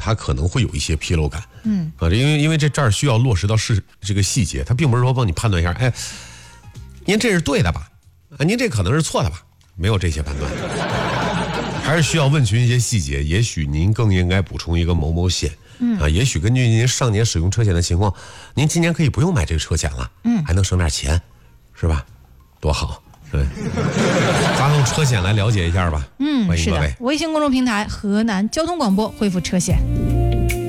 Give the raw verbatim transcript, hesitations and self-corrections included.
它可能会有一些纰漏感。嗯，啊，因为因为这这儿需要落实到是这个细节，它并不是说帮你判断一下，哎，您这是对的吧？啊，您这可能是错的吧？没有这些判断，还是需要问询一些细节。也许您更应该补充一个某某险。嗯啊，也许根据您上年使用车险的情况，您今年可以不用买这个车险了，嗯，还能省点钱，是吧？多好！对，发送车险来了解一下吧。嗯， 是的，微信公众平台河南交通广播回复车险。